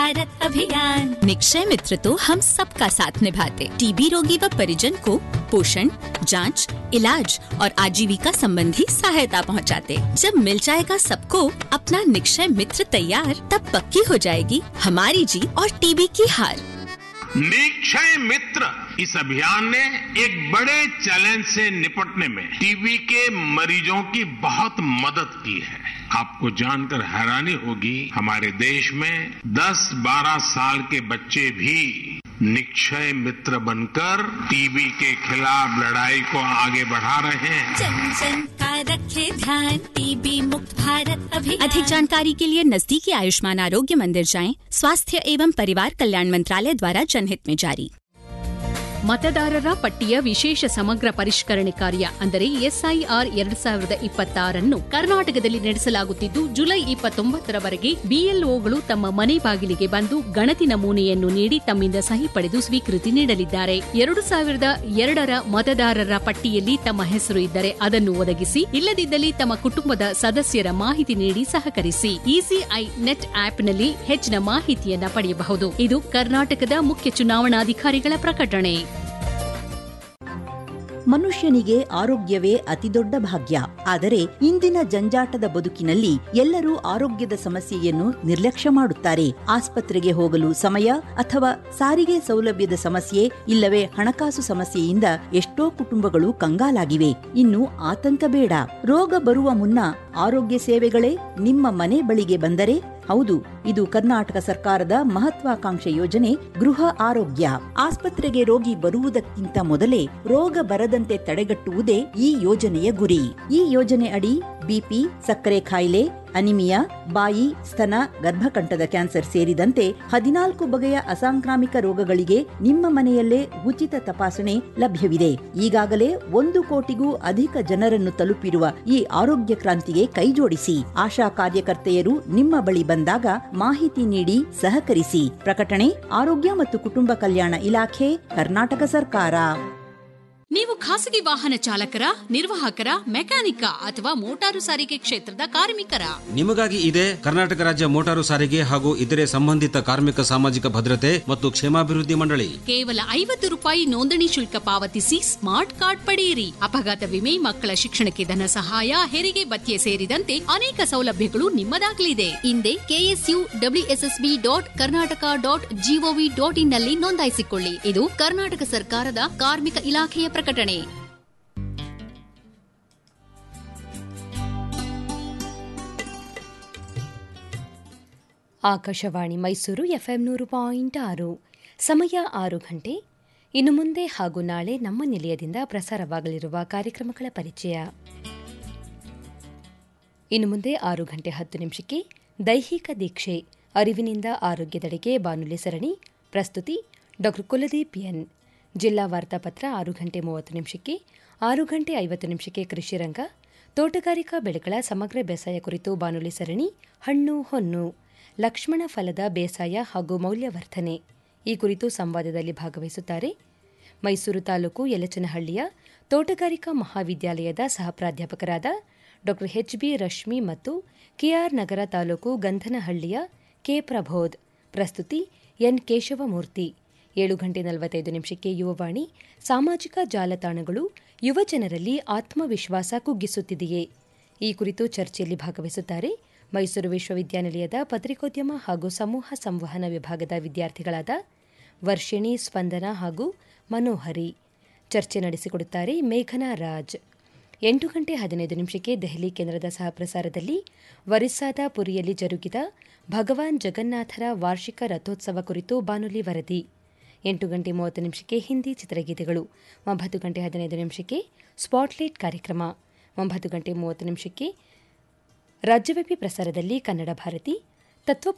भारत अभियान। निक्षय मित्र तो हम सबका साथ निभाते, टीबी रोगी व परिजन को पोषण, जांच, इलाज और आजीविका संबंधी सहायता पहुंचाते। जब मिल जाएगा सबको अपना निक्षय मित्र तैयार, तब पक्की हो जाएगी हमारी जीत और टीबी की हार। निक्षय मित्र इस अभियान ने एक बड़े चैलेंज से निपटने में टीबी के मरीजों की बहुत मदद की है। आपको जानकर हैरानी होगी, हमारे देश में 10-12 साल के बच्चे भी निक्षय मित्र बनकर टीबी के खिलाफ लड़ाई को आगे बढ़ा रहे हैं। जन जन का रखे ध्यान, टीबी मुक्त भारत अभियान। अधिक जानकारी के लिए नजदीकी आयुष्मान आरोग्य मंदिर जाएं। स्वास्थ्य एवं परिवार कल्याण मंत्रालय द्वारा जनहित में जारी। ಮತದಾರರ ಪಟ್ಟಿಯ ವಿಶೇಷ ಸಮಗ್ರ ಪರಿಷ್ಕರಣೆ ಕಾರ್ಯ ಅಂದರೆ ಎಸ್ಐಆರ್ 2026 ಕರ್ನಾಟಕದಲ್ಲಿ ನಡೆಸಲಾಗುತ್ತಿದ್ದು, ಜುಲೈ 29ರವರೆಗೆ ಬಿಎಲ್ಒಗಳು ತಮ್ಮ ಮನೆ ಬಾಗಿಲಿಗೆ ಬಂದು ಗಣತಿ ನಮೂನೆಯನ್ನು ನೀಡಿ ತಮ್ಮಿಂದ ಸಹಿ ಪಡೆದು ಸ್ವೀಕೃತಿ ನೀಡಲಿದ್ದಾರೆ. 2002ರ ಮತದಾರರ ಪಟ್ಟಿಯಲ್ಲಿ ತಮ್ಮ ಹೆಸರು ಇದ್ದರೆ ಅದನ್ನು ಒದಗಿಸಿ, ಇಲ್ಲದಿದ್ದಲ್ಲಿ ತಮ್ಮ ಕುಟುಂಬದ ಸದಸ್ಯರ ಮಾಹಿತಿ ನೀಡಿ ಸಹಕರಿಸಿ. ಇಸಿಐ ನೆಟ್ ಆಪ್ನಲ್ಲಿ ಹೆಚ್ಚಿನ ಮಾಹಿತಿಯನ್ನ ಪಡೆಯಬಹುದು. ಇದು ಕರ್ನಾಟಕದ ಮುಖ್ಯ ಚುನಾವಣಾಧಿಕಾರಿಗಳ ಪ್ರಕಟಣೆ. ಮನುಷ್ಯನಿಗೆ ಆರೋಗ್ಯವೇ ಅತಿದೊಡ್ಡ ಭಾಗ್ಯ. ಆದರೆ ಇಂದಿನ ಜಂಜಾಟದ ಬದುಕಿನಲ್ಲಿ ಎಲ್ಲರೂ ಆರೋಗ್ಯದ ಸಮಸ್ಯೆಯನ್ನು ನಿರ್ಲಕ್ಷ್ಯ ಮಾಡುತ್ತಾರೆ. ಆಸ್ಪತ್ರೆಗೆ ಹೋಗಲು ಸಮಯ ಅಥವಾ ಸಾರಿಗೆ ಸೌಲಭ್ಯದ ಸಮಸ್ಯೆ ಇಲ್ಲವೇ ಹಣಕಾಸು ಸಮಸ್ಯೆಯಿಂದ ಎಷ್ಟೋ ಕುಟುಂಬಗಳು ಕಂಗಾಲಾಗಿವೆ. ಇನ್ನು ಆತಂಕ ಬೇಡ. ರೋಗ ಬರುವ ಮುನ್ನ ಆರೋಗ್ಯ ಸೇವೆಗಳೇ ನಿಮ್ಮ ಮನೆ ಬಳಿಗೆ ಬಂದರೆ, ಹೌದು, ಇದು ಕರ್ನಾಟಕ ಸರ್ಕಾರದ ಮಹತ್ವಾಕಾಂಕ್ಷೆ ಯೋಜನೆ ಗೃಹ ಆರೋಗ್ಯ. ಆಸ್ಪತ್ರೆಗೆ ರೋಗಿ ಬರುವುದಕ್ಕಿಂತ ಮೊದಲೇ ರೋಗ ಬರದಂತೆ ತಡೆಗಟ್ಟುವುದೇ ಈ ಯೋಜನೆಯ ಗುರಿ. ಈ ಯೋಜನೆ ಅಡಿ ಬಿಪಿ, ಸಕ್ಕರೆ ಕಾಯಿಲೆ, ಅನಿಮಿಯಾ, ಬಾಯಿ, ಸ್ತನ, ಗರ್ಭಕಂಠದ ಕ್ಯಾನ್ಸರ್ ಸೇರಿದಂತೆ 14 ಬಗೆಯ ಅಸಾಂಕ್ರಾಮಿಕ ರೋಗಗಳಿಗೆ ನಿಮ್ಮ ಮನೆಯಲ್ಲೇ ಉಚಿತ ತಪಾಸಣೆ ಲಭ್ಯವಿದೆ. ಈಗಾಗಲೇ 1 ಕೋಟಿಗೂ ಅಧಿಕ ಜನರನ್ನು ತಲುಪಿರುವ ಈ ಆರೋಗ್ಯ ಕ್ರಾಂತಿಗೆ ಕೈಜೋಡಿಸಿ. ಆಶಾ ಕಾರ್ಯಕರ್ತೆಯರು ನಿಮ್ಮ ಬಳಿ ಬಂದಾಗ ಮಾಹಿತಿ ನೀಡಿ ಸಹಕರಿಸಿ. ಪ್ರಕಟಣೆ ಆರೋಗ್ಯ ಮತ್ತು ಕುಟುಂಬ ಕಲ್ಯಾಣ ಇಲಾಖೆ, ಕರ್ನಾಟಕ ಸರ್ಕಾರ. ನೀವು ಖಾಸಗಿ ವಾಹನ ಚಾಲಕರ, ನಿರ್ವಾಹಕರ, ಮೆಕ್ಯಾನಿಕ ಅಥವಾ ಮೋಟಾರು ಸಾರಿಗೆ ಕ್ಷೇತ್ರದ ಕಾರ್ಮಿಕರ? ನಿಮಗಾಗಿ ಇದೆ ಕರ್ನಾಟಕ ರಾಜ್ಯ ಮೋಟಾರು ಸಾರಿಗೆ ಹಾಗೂ ಇತರೆ ಸಂಬಂಧಿತ ಕಾರ್ಮಿಕ ಸಾಮಾಜಿಕ ಭದ್ರತೆ ಮತ್ತು ಕ್ಷೇಮಾಭಿವೃದ್ಧಿ ಮಂಡಳಿ. ಕೇವಲ ₹50 ನೋಂದಣಿ ಶುಲ್ಕ ಪಾವತಿಸಿ ಸ್ಮಾರ್ಟ್ ಕಾರ್ಡ್ ಪಡೆಯಿರಿ. ಅಪಘಾತ ವಿಮೆ, ಮಕ್ಕಳ ಶಿಕ್ಷಣಕ್ಕೆ ಧನ ಸಹಾಯ, ಹೆರಿಗೆ ಭತ್ಯೆ ಸೇರಿದಂತೆ ಅನೇಕ ಸೌಲಭ್ಯಗಳು ನಿಮ್ಮದಾಗಲಿದೆ. ಹಿಂದೆ KSUWSSB.Karnataka.gov.in ನಲ್ಲಿ ನೋಂದಾಯಿಸಿಕೊಳ್ಳಿ. ಇದು ಕರ್ನಾಟಕ ಸರ್ಕಾರದ ಕಾರ್ಮಿಕ ಇಲಾಖೆಯ ಪ್ರಕಟಣೆ. ಆಕಾಶವಾಣಿ ಮೈಸೂರು FM 100.6. ಸಮಯ 6 ಗಂಟೆ. ಇನ್ನು ಮುಂದೆ ಹಾಗೂ ನಾಳೆ ನಮ್ಮ ನಿಲಯದಿಂದ ಪ್ರಸಾರವಾಗಲಿರುವ ಕಾರ್ಯಕ್ರಮಗಳ ಪರಿಚಯ. ಇನ್ನು ಮುಂದೆ 6 ಗಂಟೆ 10 ನಿಮಿಷಕ್ಕೆ ದೈಹಿಕ ದೀಕ್ಷೆ, ಅರಿವಿನಿಂದ ಆರೋಗ್ಯದೆಡೆಗೆ ಬಾನುಲಿ ಸರಣಿ. ಪ್ರಸ್ತುತಿ ಡಾ ಕುಲದೀಪ್ ಎನ್. ಜಿಲ್ಲಾ ವಾರ್ತಾಪತ್ರ 6 ಗಂಟೆ 30 ನಿಮಿಷಕ್ಕೆ. 6 ಗಂಟೆ 50 ನಿಮಿಷಕ್ಕೆ ಕೃಷಿರಂಗ, ತೋಟಗಾರಿಕಾ ಬೆಳೆಗಳ ಸಮಗ್ರ ಬೇಸಾಯ ಕುರಿತು ಬಾನುಲಿ ಸರಣಿ. ಹಣ್ಣು ಹೊನ್ನು, ಲಕ್ಷ್ಮಣ ಫಲದ ಬೇಸಾಯ ಹಾಗೂ ಮೌಲ್ಯವರ್ಧನೆ ಈ ಕುರಿತು ಸಂವಾದದಲ್ಲಿ ಭಾಗವಹಿಸುತ್ತಾರೆ ಮೈಸೂರು ತಾಲೂಕು ಯಲಚನಹಳ್ಳಿಯ ತೋಟಗಾರಿಕಾ ಮಹಾವಿದ್ಯಾಲಯದ ಸಹ ಪ್ರಾಧ್ಯಾಪಕರಾದ ಡಾ HB ರಶ್ಮಿ ಮತ್ತು KR ನಗರ ತಾಲೂಕು ಗಂಧನಹಳ್ಳಿಯ ಕೆ ಪ್ರಬೋಧ್. ಪ್ರಸ್ತುತಿ ಎನ್ ಕೇಶವಮೂರ್ತಿ. 7 ಗಂಟೆ 45 ನಿಮಿಷಕ್ಕೆ ಯುವವಾಣಿ, ಸಾಮಾಜಿಕ ಜಾಲತಾಣಗಳು ಯುವಜನರಲ್ಲಿ ಆತ್ಮವಿಶ್ವಾಸ ಕುಗ್ಗಿಸುತ್ತಿದೆಯೇ ಈ ಕುರಿತು ಚರ್ಚೆಯಲ್ಲಿ ಭಾಗವಹಿಸುತ್ತಾರೆ ಮೈಸೂರು ವಿಶ್ವವಿದ್ಯಾನಿಲಯದ ಪತ್ರಿಕೋದ್ಯಮ ಹಾಗೂ ಸಮೂಹ ಸಂವಹನ ವಿಭಾಗದ ವಿದ್ಯಾರ್ಥಿಗಳಾದ ವರ್ಷಿಣಿ, ಸ್ಪಂದನ ಹಾಗೂ ಮನೋಹರಿ. ಚರ್ಚೆ ನಡೆಸಿಕೊಡುತ್ತಾರೆ ಮೇಘನಾ ರಾಜ್. 8 ಗಂಟೆ 15 ನಿಮಿಷಕ್ಕೆ ದೆಹಲಿ ಕೇಂದ್ರದ ಸಹಪ್ರಸಾರದಲ್ಲಿ ಒರಿಸ್ಸಾದ ಪುರಿಯಲ್ಲಿ ಜರುಗಿದ ಭಗವಾನ್ ಜಗನ್ನಾಥರ ವಾರ್ಷಿಕ ರಥೋತ್ಸವ ಕುರಿತು ಬಾನುಲಿ ವರದಿ. 8 ಗಂಟೆ 30 ನಿಮಿಷಕ್ಕೆ ಹಿಂದಿ ಚಿತ್ರಗೀತೆಗಳು. 9 ಗಂಟೆ 15 ನಿಮಿಷಕ್ಕೆ ಸ್ಪಾಟ್ಲೈಟ್ ಕಾರ್ಯಕ್ರಮ. 9 ಗಂಟೆ 30 ನಿಮಿಷಕ್ಕೆ ರಾಜ್ಯವ್ಯಾಪಿ ಪ್ರಸಾರದಲ್ಲಿ ಕನ್ನಡ ಭಾರತಿ, ತತ್ವ